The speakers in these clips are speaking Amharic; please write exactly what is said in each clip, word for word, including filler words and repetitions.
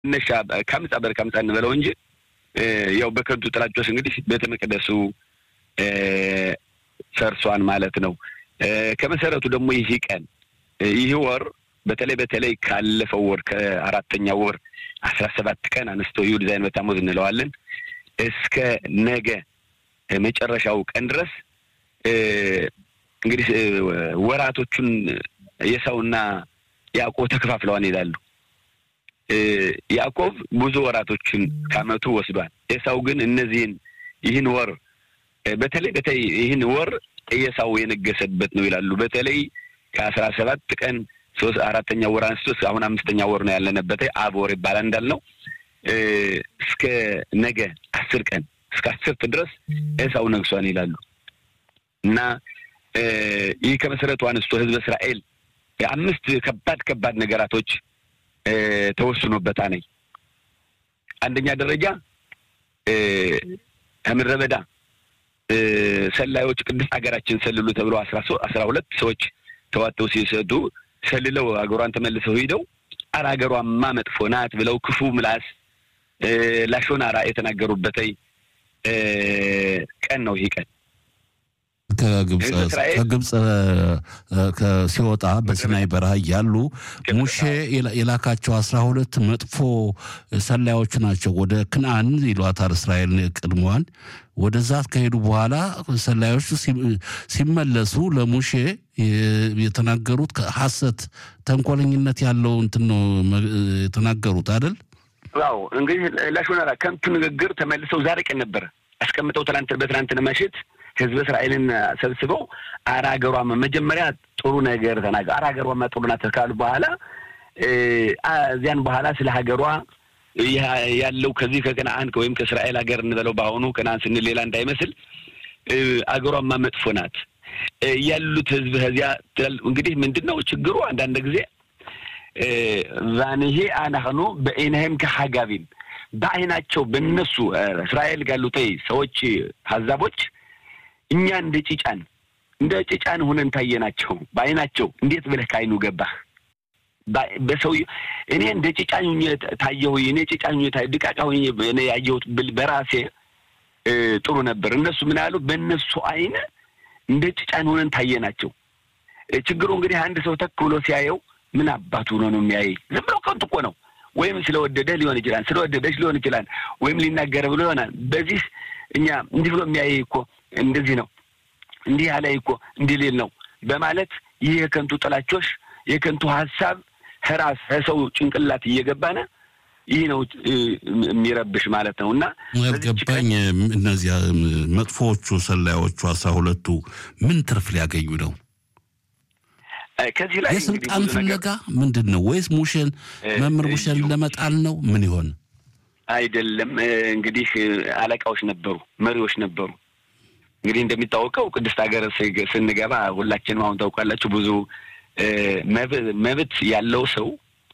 ነሻ ከምጻ በር ከምጻ እንበለው እንጂ ያው በከንቱ ጥላቾች እንግዲህ ቤተ መቅደሱ ፈርሷን ማለት ነው ከመሰረቱ ደግሞ ይህ ቀን ይህ ወር በተለይ በተለይ ካለፈው ወር ከአራተኛው ወር አስራ ሰባት ቀን አንስቶ ይሁድ ዛይን በታሞዝ እንለዋለን እስከ ነገ መጨረሻው ቀን ድረስ እንግዲህ ወራቶቹን የሳውና ያዕቆብ ተከፋፍለዋን ይላሉ ያዕቆብ ብዙ ወራቶችን ካመቱ ወስዷል የሳው ግን እነዚህን ይህን ወር በተለይ በተለይ ይህን ወር የሳው የነገሰበት ነው ይላሉ በተለይ ከ17 ቀን ሶስት አራተኛው ወር አንስቶ አሁን አምስተኛው ወር ነው ያለነበት አብ ወር ይባላል እንዳልነው እስከ ነገ አስር ቀን እስከ አስር ድረስ የሳው ነግሷን ይላሉ እና ይህ ከመሰረቱ አንስቶ ህዝብ እስራኤል አምስት ከባድ ከባድ ነገራቶች ተወስኖበታል አንደኛ ደረጃ ከምረበዳ ሰላዮች ቅዱስ አገራችን ሰልሉ ተብሎ አስራ ሁለት ሰዎች ተዋተው ሲሰዱ ሰልለው አገሯን ተመልሰው ሄደው አራገሯማ መጥፎ ናት ብለው ክፉ ምላስ ላሾናራ የተናገሩበት ቀን ነው ይሄ ቀን ከግብጽ ከግብጽ ከሲወጣ በሲናይ በረሃ ያሉ ሙሴ የላካቸው አስራ ሁለት መጥፎ ሰላዮች ናቸው ወደ ክናን ይሏታል እስራኤል ቅድሟን ወደዛ ከሄዱ በኋላ ሰላዮቹ ሲመለሱ ለሙሴ የተናገሩት ሐሰት ተንኮለኝነት ያለው እንትን ነው የተናገሩት አይደል ዋው እንግዲህ ላሾናራ ከንቱ ንግግር ተመልሰው ዛሬ ቀን ነበር አስቀምጠው ትላንት በትላንት ነማሽት ህዝብ እስራኤልን ሰብስበው አራገሯማ መጀመሪያ ጥሩ ነገር ተናገሩ አራገሯማ ጥሩ ናት ካሉ በኋላ እዚያን በኋላ ስለ ሀገሯ ያለው ከዚህ ከከነዓን ወይም ከእስራኤል ሀገር እንበለው ባሁኑ ከነዓን ስንል ሌላ እንዳይመስል አገሯማ መጥፎ ናት ያሉት ህዝብ ህዚያ እንግዲህ ምንድነው ችግሩ አንዳንድ ጊዜ ዛንሄ አናህኑ በእነህም ከሐጋቢም በአይናቸው በእነሱ እስራኤል ጋሉታይ ሰዎች ሐዛቦች እኛ እንደ ጭጫን እንደ ጭጫን ሆነን ታየናቸው በአይናቸው እንዴት ብለህ ካይኑ ገባህ በሰው እኔ እንደ ጭጫን ታየው እኔ ጭጫን ታድቃቃው እኔ ያየሁት በራሴ ጥሩ ነበር እነሱ ምን አሉ በእነሱ አይነ እንደ ጭጫን ሆነን ታየናቸው ችግሩ እንግዲህ አንድ ሰው ተክብሎ ሲያየው ምን አባቱ ነው ነው የሚያይ ዝም ብሎ ከንቱ እኮ ነው ወይም ስለወደደ ሊሆን ይችላል ስለወደደሽ ሊሆን ይችላል ወይም ሊናገር ብሎ ይሆናል በዚህ እኛ እንዲህ ብሎ የሚያይ እኮ እንደዚህ ነው እንዲህ ያለ እኮ እንዲህ ሊል ነው በማለት ይሄ የከንቱ ጥላቾች የከንቱ ሐሳብ ህራስ ሰው ጭንቅላት እየገባና ይሄ ነው የሚረብሽ ማለት ነውና ያልገባኝ እነዚህ መጥፎቹ ሰላዮቹ አስራ ሁለቱ ምን ትርፍ ሊያገኙ ነው ከዚህ ላይ የስልጣን ፍለጋ ምንድነው ወይስ ሙሸን መምር ሙሸን ለመጣል ነው ምን ይሆን አይደለም እንግዲህ አለቃዎች ነበሩ መሪዎች ነበሩ እንግዲህ እንደሚታወቀው ቅድስት ሀገር ስንገባ ሁላችንም አሁን ታውቃላችሁ ብዙ መብት ያለው ሰው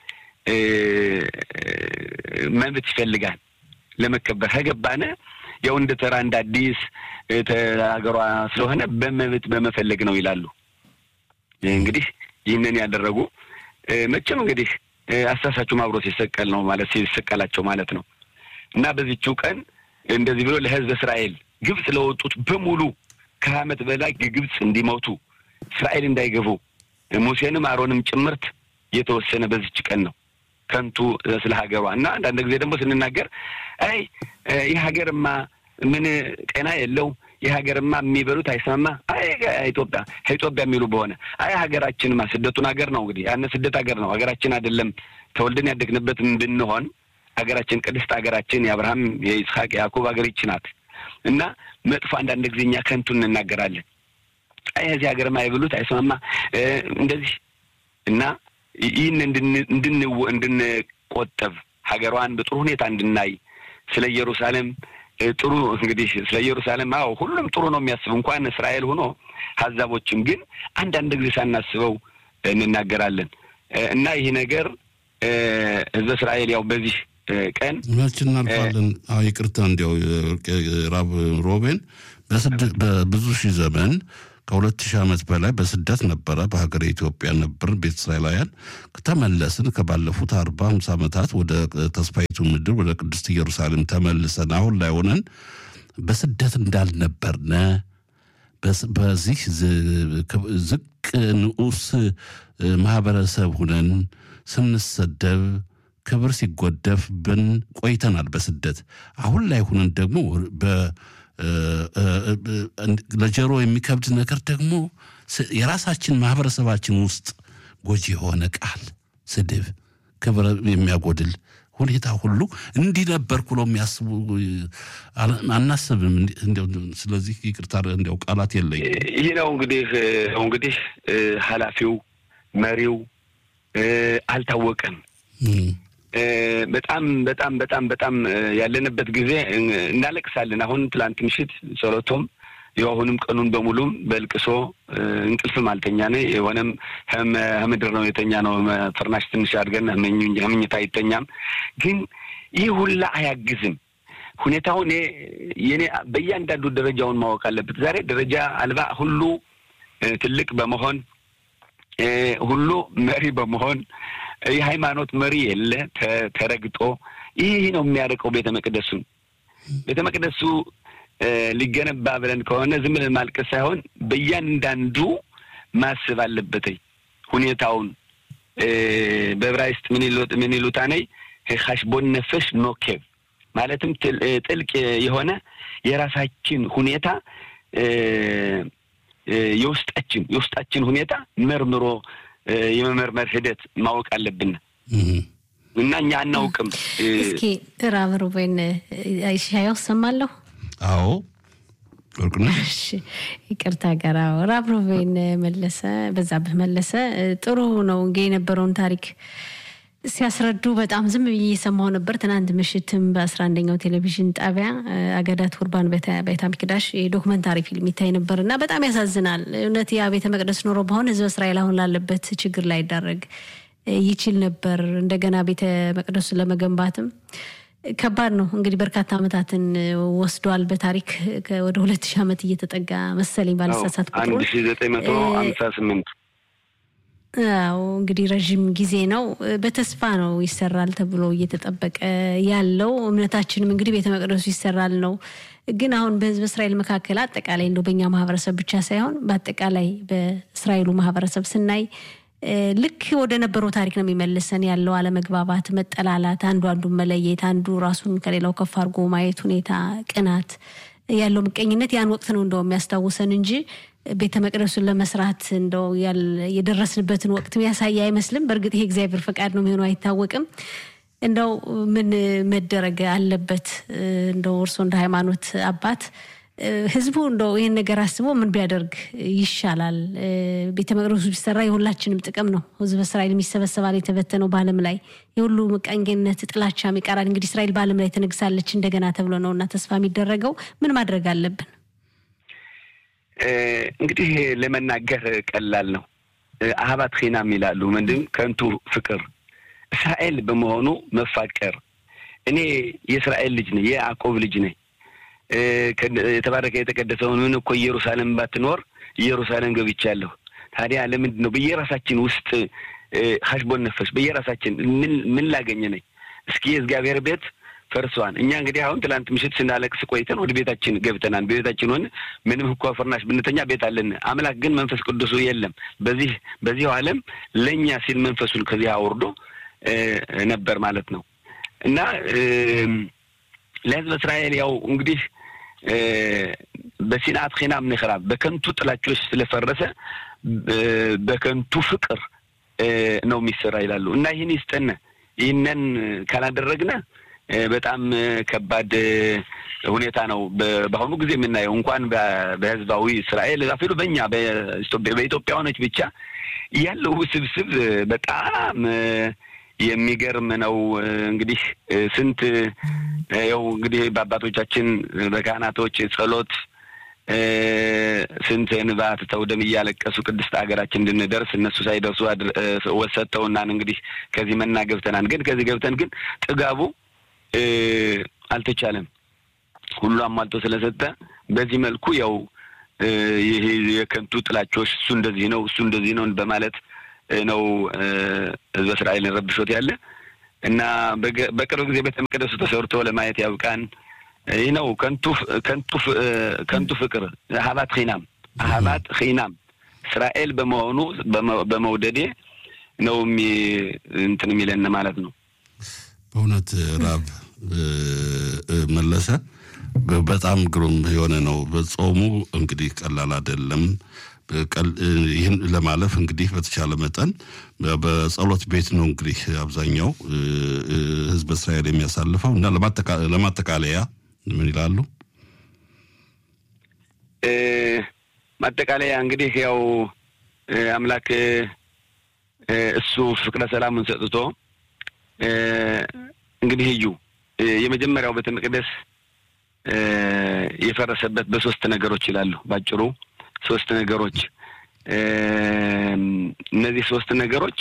መብት ይፈልጋል ለመከበር ከገባነ ያው እንደ ተራ እንደ አዲስ ተአገሯ ስለሆነ በመብት በመፈለግ ነው ይላሉ እንግዲህ ይህንን ያደረጉ መቼም እንግዲህ አሳሳቹ ማብሮ ሲሰቀል ነው ማለት ሲሰቀላቸው ማለት ነው እና በዚህው ቀን እንደዚህ ብሎ ለህዝብ እስራኤል ግብጽ ለወጡት በሙሉ ከአመት በላይ ግብጽ እንዲሞቱ እስራኤል እንዳይገቡ ሙሴንም አሮንም ጭምርት የተወሰነ በዚህች ቀን ነው ከንቱ ስለ ሀገሯና አንዳንድ ጊዜ ደግሞ ስንናገር አይ ይህ ሀገርማ ምን ቀና የለው ይህ ሀገርማ የሚበሉት አይሰማማ አይ ኢትዮጵያ ኢትዮጵያ የሚሉ በሆነ አይ ሀገራችንማ ስደቱን ሀገር ነው እንግዲህ ያነ ስደት ሀገር ነው ሀገራችን አይደለም ተወልደን ያደግንበት እንድንሆን ሀገራችን ቅድስት ሀገራችን የአብርሃም የይስሐቅ ያዕቆብ ሀገር ይችናት እና መጥፎ አንዳንድ ጊዜኛ ከንቱን እናገራለን አይ እዚህ ሀገርማ አይብሉት አይሰማማ እንደዚህ እና ይህን እንድን እንድን እንድንቆጠብ ሀገሯን በጥሩ ሁኔታ እንድናይ ስለ ኢየሩሳሌም ጥሩ እንግዲህ ስለ ኢየሩሳሌም አው ሁሉም ጥሩ ነው የሚያስብ እንኳን እስራኤል ሆኖ ሐዛቦችም ግን አንዳንድ ጊዜ ሳናስበው እንናገራለን እና ይሄ ነገር ህዝብ እስራኤል ያው በዚህ ቀን ማችን አልፋለን አው ይቅርታ እንዲያው ራብ ሮቤን በስድ በብዙ ሺህ ዘመን ከሁለት ሺህ ዓመት በላይ በስደት ነበረ በሀገረ ኢትዮጵያ ነበር ቤተ እስራኤላውያን ተመለስን ከባለፉት አርባ ሃምሳ ዓመታት ወደ ተስፋይቱ ምድር ወደ ቅድስት ኢየሩሳሌም ተመልሰን አሁን ላይ ሆነን በስደት እንዳልነበርነ በዚህ ዝቅ ንዑስ ማህበረሰብ ሆነን ስንሰደብ ክብር ሲጎደፍ ብን ቆይተናል በስደት አሁን ላይ ሆነን ደግሞ በ ለጀሮ የሚከብድ ነገር ደግሞ የራሳችን ማህበረሰባችን ውስጥ ጎጂ የሆነ ቃል ስድብ ክብር የሚያጎድል ሁኔታ ሁሉ እንዲህ ነበርኩ ነው የሚያስቡ አናስብም እንደው ስለዚህ ይቅርታ እንደው ቃላት የለኝ ይሄ ነው እንግዲህ እንግዲህ ሐላፊው መሪው አልታወቀም በጣም በጣም በጣም በጣም ያለንበት ጊዜ እናለቅሳለን አሁን ትላንት ምሽት ጸሎቶም የሆነም ቀኑን በሙሉም በልቅሶ እንቅልፍም አልተኛነ የሆነም ህምድር ነው የተኛ ነው ፍርናሽ ትንሽ አድርገን ህመኝ ህመኝታ አይተኛም ግን ይህ ሁላ አያግዝም ሁኔታው እኔ የኔ በእያንዳንዱ ደረጃውን ማወቅ አለበት ዛሬ ደረጃ አልባ ሁሉ ትልቅ በመሆን ሁሉ መሪ በመሆን የሃይማኖት መሪ የለ ተረግጦ ይሄ ነው የሚያርቀው ቤተ መቅደሱ ቤተ መቅደሱ ሊገነባ ብለን ከሆነ ዝም ብለን ማልቀስ ሳይሆን በእያንዳንዱ ማስብ አለበት ሁኔታውን በዕብራይስጥ ምን ይሉት ምን ይሉታነይ ሐሽቦን ነፍስ ኖኬብ ማለትም ጥልቅ የሆነ የራሳችን ሁኔታ የውስጣችን የውስጣችን ሁኔታ መርምሮ የመመርመር ሂደት ማወቅ አለብን እና እኛ አናውቅም እስኪ ራብሩበን አይሻያው ሰማለሁ አዎ ወርቁነሽ እሺ ይቅርታ ጋራው ራብሩበን መለሰ በዛብህ መለሰ ጥሩ ነው እንግዲህ የነበረውን ታሪክ ሲያስረዱ በጣም ዝም ብዬ የሰማው ነበር ትናንት ምሽትም በ11ኛው ቴሌቪዥን ጣቢያ አገዳት ቁርባን ቤተ መቅደስ ዶክመንታሪ ፊልም ይታይ ነበርና በጣም ያሳዝናል እውነት ያ ቤተ መቅደስ ኖሮ በሆነ ህዝብ እስራኤል አሁን ላለበት ችግር ላይ ዳረግ ይችል ነበር እንደገና ቤተ መቅደሱ ለመገንባትም ከባድ ነው እንግዲህ በርካታ አመታትን ወስዷል በታሪክ ወደ ሁለት ሺህ ዓመት እየተጠጋ መሰለኝ ባልሳሳት ቁጥሩ አንድ ሺህ ዘጠኝ መቶ ሃምሳ ስምንት አው እንግዲህ ረጅም ጊዜ ነው በተስፋ ነው ይሰራል ተብሎ እየተጠበቀ ያለው እምነታችንም እንግዲህ ቤተ መቅደሱ ይሰራል ነው ግን አሁን በህዝብ እስራኤል መካከለ አጠቃላይ እንደው በእኛ ማህበረሰብ ብቻ ሳይሆን በአጠቃላይ በእስራኤሉ ማህበረሰብ ስናይ ልክ ወደ ነበረው ታሪክ ነው የሚመልሰን ያለው አለመግባባት መጠላላት አንዱ አንዱ መለየት አንዱ ራሱን ከሌላው ከፍ አድርጎ ማየት ሁኔታ ቅናት ያለው ምቀኝነት ያን ወቅት ነው እንደው የሚያስታውሰን እንጂ ቤተ መቅደሱን ለመስራት እንደው የደረስንበትን ወቅት ያሳይ አይመስልም በርግጥ ይሄ እግዚአብሔር ፈቃድ ነው የሚሆነው አይታወቅም እንደው ምን መደረግ አለበት እንደው እርሶ እንደ ሃይማኖት አባት ህዝቡ እንደው ይሄን ነገር አስቦ ምን ቢያደርግ ይሻላል ቤተ መቅደሱ ቢሰራ የሁላችንም ጥቅም ነው ህዝብ እስራኤል የሚሰበሰባል የተበተነው በአለም ላይ የሁሉ ምቀኝነት ጥላቻ የሚቀራል እንግዲህ እስራኤል በአለም ላይ ተነግሳለች እንደገና ተብሎ ነውና ተስፋ የሚደረገው ምን ማድረግ አለብን እንግዲህ ለመናገር ቀላል ነው አህባት ኺናም ይላሉ ምንድን ከንቱ ፍቅር እስራኤል በመሆኑ መፋቀር እኔ የእስራኤል ልጅ ነኝ የያዕቆብ ልጅ ነኝ የተባረከ የተቀደሰው ምን እኮ ኢየሩሳሌም ባትኖር ኢየሩሳሌም ገብቻለሁ ታዲያ ለምንድን ነው በየራሳችን ውስጥ ሐሽቦን ነፍስ በየራሳችን ምን ምን ላገኘ ነኝ እስኪ የእግዚአብሔር ቤት ፈርሷን እኛ እንግዲህ አሁን ትላንት ምሽት ስናለቅስ ቆይተን ወደ ቤታችን ገብተናል ቤታችን ሆነ ምንም እኮ ፍርናሽ ብንተኛ ቤት አለን አምላክ ግን መንፈስ ቅዱስ የለም በዚህ በዚህ ዓለም ለኛ ሲል መንፈሱን ከዚህ አወርዶ ነበር ማለት ነው እና ለህዝብ እስራኤል ያው እንግዲህ በሲናት ኺናም ንخراب በከንቱ ጥላቾች ስለፈረሰ በከንቱ ፍቅር ነው የሚሰራ ይላሉ እና ይሄን ይስጠነ ይሄንን ካላደረግና በጣም ከባድ ሁኔታ ነው በአሁኑ ጊዜ የምናየው እንኳን በህዝባዊ እስራኤል አፈሉ በእኛ በኢትዮጵያውያኖች ብቻ ያለው ስብስብ በጣም የሚገርም ነው እንግዲህ ስንት ያው እንግዲህ በአባቶቻችን በካህናቶች ጸሎት ስንት እንባት ተውደም ያለቀሱ ቅድስት ሀገራችን እንድንደርስ እነሱ ሳይደርሱ ወሰተውና እንግዲህ ከዚህ መናገብተናን ግን ከዚህ ገብተን ግን ጥጋቡ አልተቻለም ሁሉ አማልቶ ስለሰጠ በዚህ መልኩ ያው ይሄ የከንቱ ጥላቾች እሱ እንደዚህ ነው እሱ እንደዚህ ነው በማለት ነው ህዝበ እስራኤልን ረብሾት ያለ እና በቅርብ ጊዜ ቤተ መቅደሱ ተሰርቶ ለማየት ያብቃን። ይህ ነው ከንቱ ከንቱ ከንቱ ፍቅር አህባት ኺናም አህባት ኺናም እስራኤል በመሆኑ በመውደዴ ነው እንትን የሚለን ማለት ነው። በእውነት ራብ መለሰ በጣም ግሩም የሆነ ነው። በጾሙ እንግዲህ ቀላል አይደለም። ይህን ለማለፍ እንግዲህ በተቻለ መጠን በጸሎት ቤት ነው እንግዲህ አብዛኛው ህዝብ እስራኤል የሚያሳልፈው እና ለማጠቃለያ ምን ይላሉ? እ ማጠቃለያ እንግዲህ ያው አምላክ እሱ ፍቅረ ሰላሙን ሰጥቶ እንግዲህ እዩ የመጀመሪያው ቤተ መቅደስ የፈረሰበት በሶስት ነገሮች ይላሉ። ባጭሩ ሶስት ነገሮች እነዚህ ሶስት ነገሮች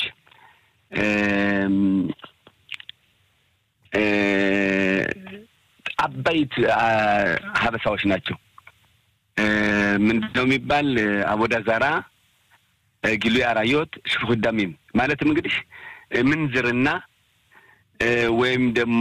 አባይት ሀበሳዎች ናቸው። ምንድነው የሚባል አቦዳ ዛራ ጊሉ ያራዮት ሽሁዳሚም ማለትም እንግዲህ ምንዝርና ወይም ደግሞ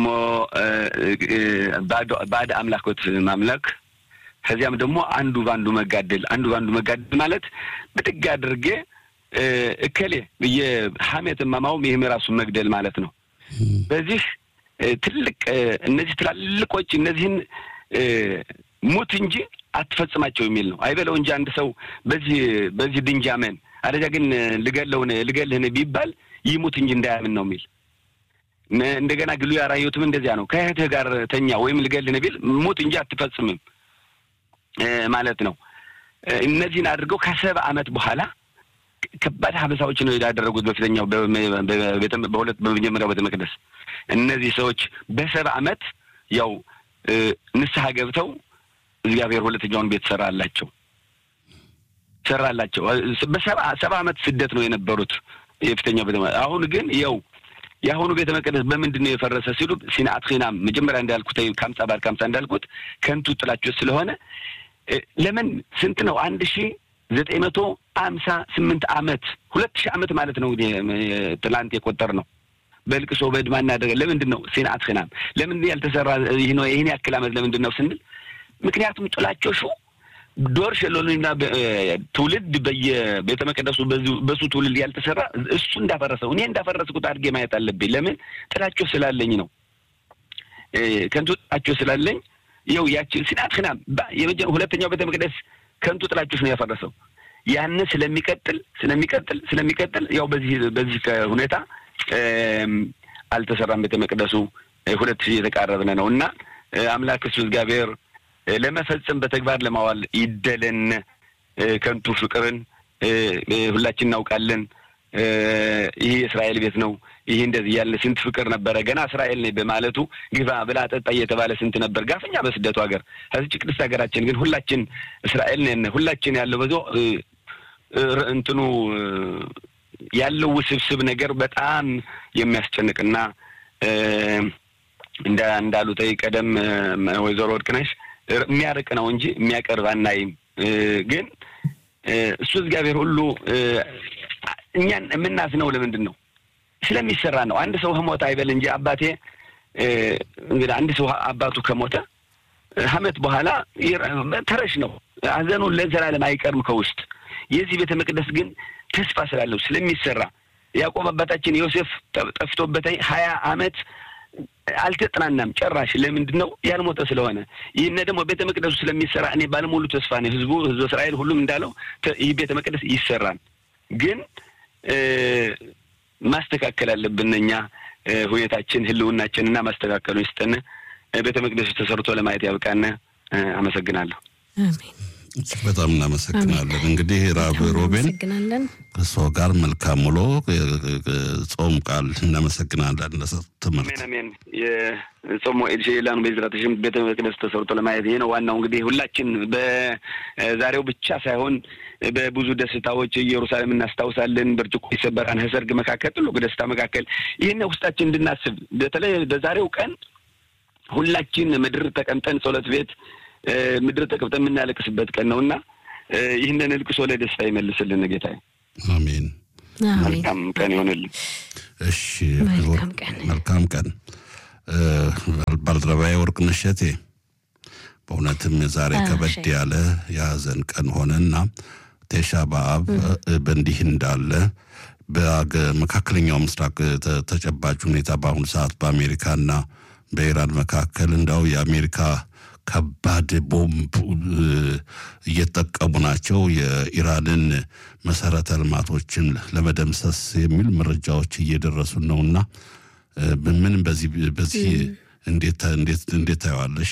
ባድ አምላኮት ማምለክ ከዚያም ደግሞ አንዱ ባንዱ መጋደል አንዱ ባንዱ መጋደል ማለት በጥጋ አድርጌ እከሌ በየሐሜት ማማው ይሄም ራሱ መግደል ማለት ነው። በዚህ ትልቅ እነዚህ ትላልቆች እነዚህን ሙት እንጂ አትፈጽማቸው የሚል ነው። አይበለው እንጂ አንድ ሰው በዚህ በዚህ ድንጃመን አለዚያ ግን ልገለው ልገልህ ነው ቢባል ይሙት እንጂ እንዳያምን ነው የሚል። እንደገና ግሉ ያራዩትም እንደዚያ ነው። ከእህትህ ጋር ተኛ ወይም ልገልህ ነው ቢል ሙት እንጂ አትፈጽምም ማለት ነው። እነዚህን አድርገው ከሰባ ዓመት በኋላ ከባድ ሀበሳዎች ነው ያደረጉት በፊተኛው በሁለት በመጀመሪያው ቤተ መቅደስ። እነዚህ ሰዎች በሰባ ዓመት ያው ንስሐ ገብተው እግዚአብሔር ሁለተኛውን ቤት ሰራላቸው ሰራላቸው። በሰባ ሰባ ዓመት ስደት ነው የነበሩት የፊተኛው ቤተ መቅደስ። አሁን ግን ያው ያሁኑ ቤተ መቅደስ በምንድነው የፈረሰ ሲሉ ሲናት ኺናም መጀመሪያ እንዳልኩት ካምሳ ባር ካምሳ እንዳልኩት ከንቱ ጥላቸው ስለሆነ ለምን ስንት ነው አንድ ሺህ ዘጠኝ መቶ ሃምሳ ስምንት ዓመት ሁለት ሺህ ዓመት ማለት ነው እንግዲህ ትላንት የቆጠር ነው በልቅሶ በድማና አደረገ። ለምንድን ነው ሲናት ኺናም ለምን ያልተሰራ ይሄ ነው ይሄን ያክል ዓመት ለምንድን ነው ስንል ምክንያቱም ጥላቸው ሹ ዶር ሸሎልና ትውልድ በየቤተ መቅደሱ በሱ ትውልድ ያልተሰራ እሱ እንዳፈረሰው እኔ እንዳፈረስኩት አድርጌ ማየት አለብኝ። ለምን ጥላቸው ስላለኝ ነው ከንቱ ጥላቸው ስላለኝ ይው ያቺ ሲናት ኺናም የመጀመሪያው ሁለተኛው ቤተ መቅደስ ከንቱ ጥላቸው ነው ያፈረሰው። ያን ስለሚቀጥል ስለሚቀጥል ስለሚቀጥል ያው በዚህ በዚህ ሁኔታ አልተሰራም ቤተ መቅደሱ ሁለት ሺህ የተቃረበነ ነውና አምላክ እሱ እግዚአብሔር ለመፈጸም በተግባር ለማዋል ይደለን። ከንቱ ፍቅርን ሁላችን እናውቃለን። ይሄ እስራኤል ቤት ነው ይሄ እንደዚህ ያለ ስንት ፍቅር ነበር ገና እስራኤል ነኝ በማለቱ ግባ ብላ ጠጣ እየተባለ ስንት ነበር ጋፈኛ በስደቱ ሀገር። እዚህ ቅድስት ሀገራችን ግን ሁላችን እስራኤል ነን ሁላችን ያለው በዞ እንትኑ ያለው ውስብስብ ነገር በጣም የሚያስጨንቅና እንደ እንዳሉት ቀደም ወይዘሮ ወርቅነሽ የሚያርቅ ነው እንጂ የሚያቀርብ አናይም። ግን እሱ እግዚአብሔር ሁሉ እኛን የምናስነው ለምንድን ነው ስለሚሰራ ነው። አንድ ሰው ሞተ አይበል እንጂ አባቴ እንግዲህ አንድ ሰው አባቱ ከሞተ ዓመት በኋላ ተረሽ ነው አዘኑ ለዘላለም አይቀርም ከውስጥ። የዚህ ቤተ መቅደስ ግን ተስፋ ስላለው ስለሚሰራ ያዕቆብ አባታችን ዮሴፍ ጠፍቶበት ሀያ ዓመት አልተጠናናም ጭራሽ። ለምንድን ነው ያልሞተ ስለሆነ። ይሄን ደግሞ ቤተ መቅደሱ ስለሚሰራ እኔ ባለሙሉ ተስፋ ነኝ። ህዝቡ ህዝቡ እስራኤል ሁሉም እንዳለው ይህ ቤተ መቅደስ ይሰራል። ግን ማስተካከል አለብን እኛ ሁኔታችን ህልውናችንና ማስተካከሉ ይስጠን። ቤተ መቅደሱ ተሰርቶ ለማየት ያብቃን። አመሰግናለሁ። አሜን። በጣም እናመሰግናለን። እንግዲህ ራብ ሮቤን ከሰው ጋር መልካም ውሎ ጾም ቃል እናመሰግናለን። ለተመረጠ አሜን አሜን። የጾም ኤልሼላን በዝራተሽም ቤተ መቅደስ ተሰርቶ ለማየት ይሄ ነው ዋናው። እንግዲህ ሁላችን በዛሬው ብቻ ሳይሆን በብዙ ደስታዎች ኢየሩሳሌም እናስታውሳለን። ብርጭቆ ይሰበራል ሰርግ መካከል ሁሉ ደስታ መካከል ይሄን ውስጣችን እንድናስብ በተለይ በዛሬው ቀን ሁላችን ምድር ተቀምጠን ጸሎት ቤት ምድር ተቀምጠን የምናለቅስበት ቀን ነውና ይህንን ልቅሶ ለደስታ ይመልስልን ጌታዬ አሜን መልካም ቀን ይሁንልን እሺ መልካም ቀን መልካም ቀን ባልደረባዬ ወርቅነሽ እቴ በእውነትም ዛሬ ከበድ ያለ ያዘን ቀን ሆነና ቴሻ በአብ በእንዲህ እንዳለ በመካከለኛው ምስራቅ ተጨባጭ ሁኔታ በአሁኑ ሰዓት በአሜሪካና በኢራን መካከል እንዳው የአሜሪካ ከባድ ቦምብ እየተጠቀሙ ናቸው የኢራንን መሰረተ ልማቶችን ለመደምሰስ የሚል መረጃዎች እየደረሱ ነውና ምን በዚህ በዚህ እንዴት እንዴት እንዴት ታያለሽ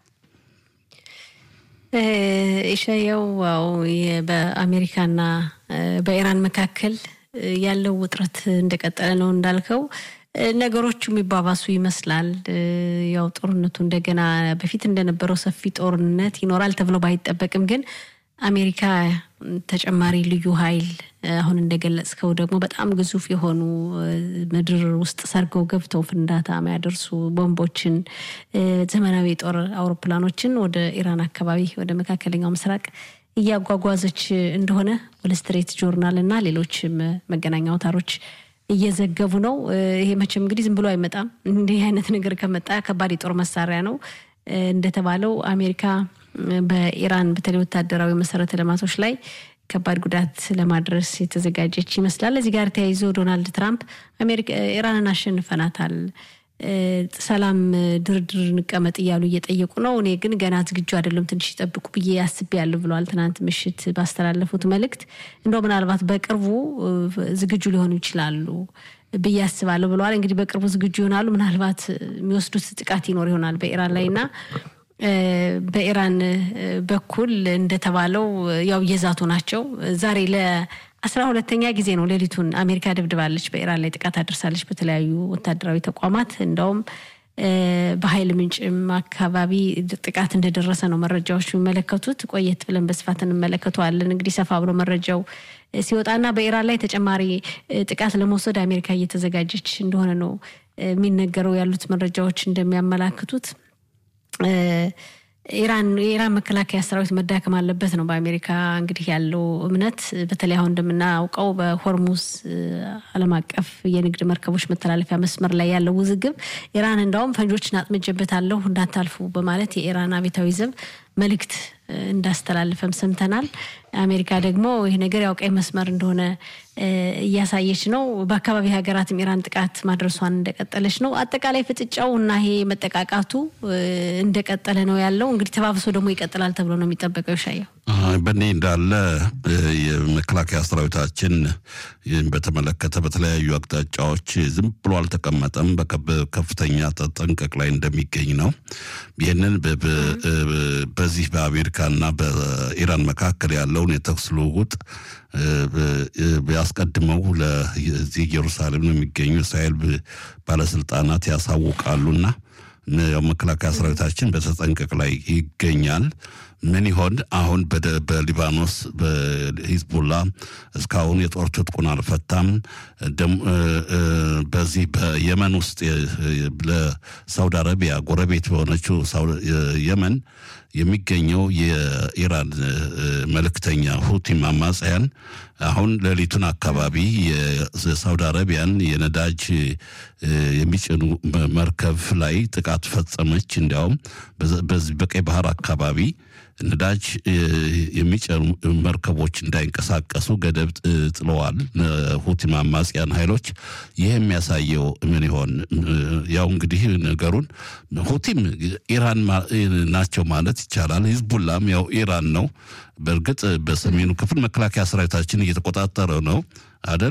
እሺያው ዋው በአሜሪካና በኢራን መካከል ያለው ውጥረት እንደቀጠለ ነው እንዳልከው ነገሮቹ የሚባባሱ ይመስላል ያው ጦርነቱ እንደገና በፊት እንደነበረው ሰፊ ጦርነት ይኖራል ተብሎ ባይጠበቅም ግን አሜሪካ ተጨማሪ ልዩ ኃይል አሁን እንደገለጽከው ደግሞ በጣም ግዙፍ የሆኑ ምድር ውስጥ ሰርገው ገብተው ፍንዳታ የሚያደርሱ ቦምቦችን ዘመናዊ ጦር አውሮፕላኖችን ወደ ኢራን አካባቢ ወደ መካከለኛው ምስራቅ እያጓጓዘች እንደሆነ ወል ስትሪት ጆርናል እና ሌሎችም መገናኛ አውታሮች እየዘገቡ ነው ይሄ መቼም እንግዲህ ዝም ብሎ አይመጣም እንዲህ አይነት ነገር ከመጣ ከባድ የጦር መሳሪያ ነው እንደተባለው አሜሪካ በኢራን በተለይ ወታደራዊ መሰረተ ልማቶች ላይ ከባድ ጉዳት ለማድረስ የተዘጋጀች ይመስላል እዚህ ጋር ተያይዞ ዶናልድ ትራምፕ አሜሪካ ኢራንን አሸንፈናታል ሰላም ድርድር እንቀመጥ ይያሉ እየጠየቁ ነው እኔ ግን ገና ዝግጁ አይደለም ትንሽ ይጠብቁ ብዬ ያስብያለሁ ብለዋል ትናንት ምሽት ባስተላለፉት መልእክት እንደው ምናልባት በቅርቡ ዝግጁ ሊሆኑ ይችላሉ ብዬ አስባለሁ ብለዋል እንግዲህ በቅርቡ ዝግጁ ይሆናሉ ምናልባት የሚወስዱት ጥቃት ይኖር ይሆናል በኢራን ላይና በኢራን በኩል እንደተባለው ያው የዛቱ ናቸው ዛሬ ለአስራ ሁለተኛ ጊዜ ነው ሌሊቱን አሜሪካ ደብድባለች በኢራን ላይ ጥቃት አድርሳለች በተለያዩ ወታደራዊ ተቋማት እንደውም በኃይል ምንጭም አካባቢ ጥቃት እንደደረሰ ነው መረጃዎች የሚመለከቱት ቆየት ብለን በስፋት እንመለከተዋለን እንግዲህ ሰፋ ብሎ መረጃው ሲወጣና በኢራን ላይ ተጨማሪ ጥቃት ለመውሰድ አሜሪካ እየተዘጋጀች እንደሆነ ነው የሚነገረው ያሉት መረጃዎች እንደሚያመላክቱት ኢራን ኢራን መከላከያ ሰራዊት መዳከም አለበት ነው በአሜሪካ እንግዲህ ያለው እምነት በተለይ አሁን እንደምናውቀው በሆርሙዝ ዓለም አቀፍ የንግድ መርከቦች መተላለፊያ መስመር ላይ ያለው ውዝግብ ኢራን እንዳውም ፈንጆችን አጥምጀበታለሁ እንዳታልፉ በማለት የኢራን አብዮታዊ ዘብ መልእክት እንዳስተላልፈም ሰምተናል አሜሪካ ደግሞ ይሄ ነገር ያው ቀይ መስመር እንደሆነ እያሳየች ነው በአካባቢ ሀገራትም ኢራን ጥቃት ማድረሷን እንደቀጠለች ነው አጠቃላይ ፍጥጫውና ይሄ መጠቃቃቱ እንደቀጠለ ነው ያለው እንግዲህ ተባብሶ ደግሞ ይቀጥላል ተብሎ ነው የሚጠበቀው ሻየው በእኔ እንዳለ የመከላከያ ሰራዊታችን በተመለከተ በተለያዩ አቅጣጫዎች ዝም ብሎ አልተቀመጠም በከፍተኛ ተጠንቀቅ ላይ እንደሚገኝ ነው ይሄንን በዚህ በአሜሪካና በኢራን መካከል ያለውን የተኩስ ልውውጥ ያስቀድመው ለዚህ ኢየሩሳሌም ነው የሚገኙ እስራኤል ባለስልጣናት ያሳውቃሉና መከላከያ ሰራዊታችን በተጠንቀቅ ላይ ይገኛል ምን ይሆን አሁን በሊባኖስ በሂዝቦላ እስካሁን የጦር ትጥቁን አልፈታም በዚህ በየመን ውስጥ ለሳውዲ አረቢያ ጎረቤት በሆነችው የመን የሚገኘው የኢራን መልእክተኛ ሁቲ ማማጽያን አሁን ሌሊቱን አካባቢ የሳውዲ አረቢያን የነዳጅ የሚጭኑ መርከብ ላይ ጥቃት ፈጸመች እንዲያውም በዚህ በቀይ ባህር አካባቢ ነዳጅ የሚጭኑ መርከቦች እንዳይንቀሳቀሱ ገደብ ጥለዋል ሁቲ ማማጽያን ኃይሎች ይሄ የሚያሳየው ምን ይሆን ያው እንግዲህ ነገሩን ሁቲም ኢራን ናቸው ማለት ይቻላል ሂዝቡላም ያው ኢራን ነው በርግጥ በሰሜኑ ክፍል መከላከያ ሰራዊታችን እየተቆጣጠረ ነው አይደል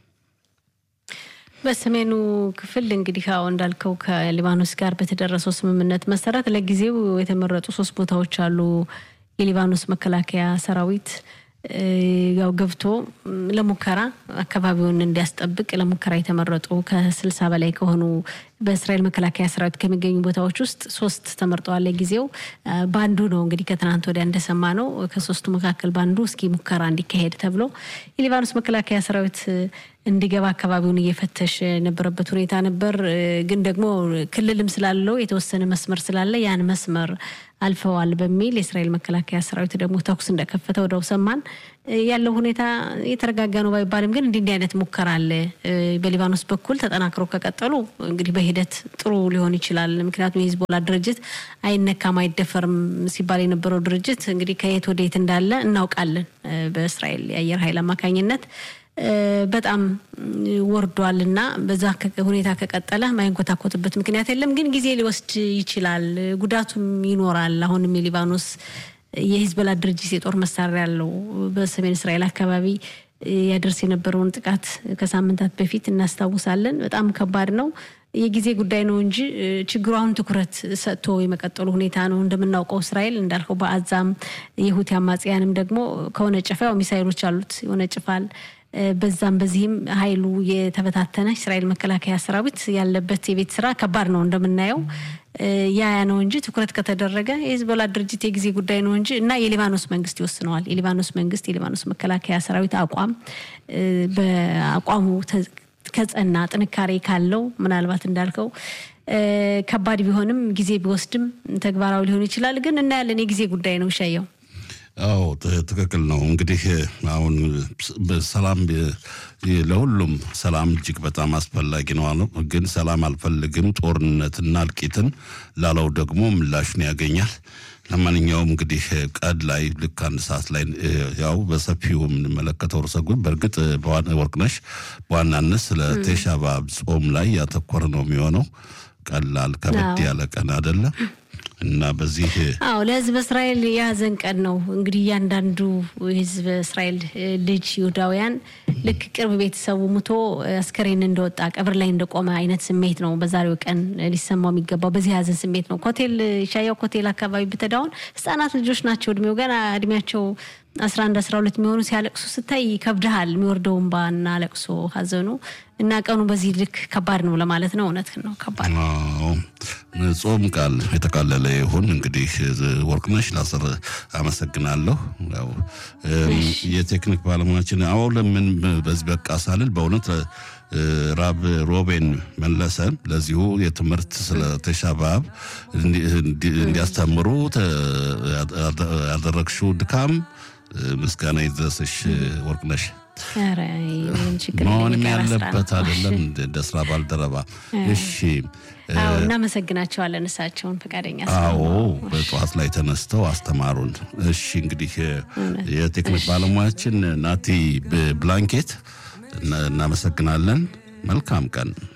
በሰሜኑ ክፍል እንግዲህ አው እንዳልከው ከሊባኖስ ጋር በተደረሰው ስምምነት መሰረት ለጊዜው የተመረጡ ሶስት ቦታዎች አሉ የሊባኖስ መከላከያ ሰራዊት ያው ገብቶ ለሙከራ አካባቢውን እንዲያስጠብቅ ለሙከራ የተመረጡ ከስልሳ በላይ ከሆኑ በእስራኤል መከላከያ ሰራዊት ከሚገኙ ቦታዎች ውስጥ ሶስት ተመርጠዋል ለጊዜው ባንዱ ነው እንግዲህ ከትናንት ወዲያ እንደሰማ ነው ከሶስቱ መካከል ባንዱ እስኪ ሙከራ እንዲካሄድ ተብሎ የሊባኖስ መከላከያ ሰራዊት እንዲገባ አካባቢውን እየፈተሽ ነበረበት ሁኔታ ነበር። ግን ደግሞ ክልልም ስላለው የተወሰነ መስመር ስላለ ያን መስመር አልፈዋል በሚል የእስራኤል መከላከያ ሰራዊት ደግሞ ተኩስ እንደከፈተ ወደው ሰማን። ያለው ሁኔታ የተረጋጋ ነው ባይባልም ግን እንዲህ አይነት ሙከራ አለ በሊባኖስ በኩል ተጠናክሮ ከቀጠሉ እንግዲህ በሂደት ጥሩ ሊሆን ይችላል። ምክንያቱም የሂዝቦላ ድርጅት አይነካም አይደፈርም ሲባል የነበረው ድርጅት እንግዲህ ከየት ወደ የት እንዳለ እናውቃለን። በእስራኤል የአየር ኃይል አማካኝነት በጣም ወርዷልና በዛ ሁኔታ ከቀጠለ ማይንኮታኮትበት ምክንያት የለም። ግን ጊዜ ሊወስድ ይችላል፣ ጉዳቱም ይኖራል። አሁንም የሊባኖስ የሂዝቦላ ድርጅት የጦር መሳሪያ ያለው በሰሜን እስራኤል አካባቢ ያደርስ የነበረውን ጥቃት ከሳምንታት በፊት እናስታውሳለን። በጣም ከባድ ነው። የጊዜ ጉዳይ ነው እንጂ ችግሩ አሁን ትኩረት ሰጥቶ የመቀጠሉ ሁኔታ ነው። እንደምናውቀው እስራኤል እንዳልከው በአዛም የሁቲ አማጽያንም ደግሞ ከሆነ ጨፋው ሚሳኤሎች አሉት የሆነ ጭፋል በዛም በዚህም ኃይሉ የተበታተነ እስራኤል መከላከያ ሰራዊት ያለበት የቤት ስራ ከባድ ነው እንደምናየው። ያ ያ ነው እንጂ ትኩረት ከተደረገ የሂዝቦላ ድርጅት የጊዜ ጉዳይ ነው እንጂ እና የሊባኖስ መንግስት ይወስነዋል። የሊባኖስ መንግስት የሊባኖስ መከላከያ ሰራዊት አቋም በአቋሙ ከጸና ጥንካሬ ካለው ምናልባት እንዳልከው ከባድ ቢሆንም ጊዜ ቢወስድም ተግባራዊ ሊሆን ይችላል። ግን እናያለን የጊዜ ጉዳይ ነው ሻየው። አዎ ትክክል ነው። እንግዲህ አሁን ሰላም ለሁሉም ሰላም እጅግ በጣም አስፈላጊ ነው አለው። ግን ሰላም አልፈልግም ጦርነትና እልቂትን ላለው ደግሞ ምላሽን ያገኛል። ለማንኛውም እንግዲህ ቀድ ላይ ልክ አንድ ሰዓት ላይ ያው በሰፊው የምንመለከተው ርዕሰ ጉዳይ በእርግጥ ወርቅነሽ በዋናነት ስለ ቴሻ በአብ ጾም ላይ ያተኮረ ነው የሚሆነው። ቀላል ከበድ ያለ ቀን አይደለም እና በዚህ አዎ ለህዝብ እስራኤል ያዘን ቀን ነው። እንግዲህ ያንዳንዱ ህዝብ እስራኤል ልጅ ይሁዳውያን ልክ ቅርብ ቤተሰቡ ሙቶ አስከሬን እንደወጣ ቀብር ላይ እንደቆመ አይነት ስሜት ነው በዛሬው ቀን ሊሰማው የሚገባው። በዚህ ያዘን ስሜት ነው። ኮቴል ሻያው ኮቴል አካባቢ በተዳውን ህፃናት ልጆች ናቸው። እድሜው ገና እድሜያቸው አስራ አንድ አስራ ሁለት የሚሆኑ ሲያለቅሱ ስታይ ከብደሃል። የሚወርደው እንባና ለቅሶ ሀዘኑ እና ቀኑ በዚህ ልክ ከባድ ነው ለማለት ነው። እውነት ነው ከባድ ነው። አዎ ጾም ቃል የተቃለለ ይሁን። እንግዲህ ወርቅነሽ ላሰር አመሰግናለሁ። ያው የቴክኒክ ባለሙያችን አዎ ለምን በዚህ በቃ ሳልል በእውነት ራብ ሮቤን መለሰ ለዚሁ የትምህርት ስለ ቴሻ በአብ እንዲያስተምሩ ያደረግሽው ድካም ምስጋና ይድረስሽ ወርቅነሽ። አረ እንችግር ማንም ያለበት አይደለም እንደ ስራ ባልደረባ። እሺ አዎ እናመሰግናቸዋለን እሳቸውን ፈቃደኛ አዎ በጧት ላይ ተነስተው አስተማሩን። እሺ እንግዲህ የቴክኒክ ባለሙያችን ናቲ ብላንኬት እናመሰግናለን። መልካም ቀን።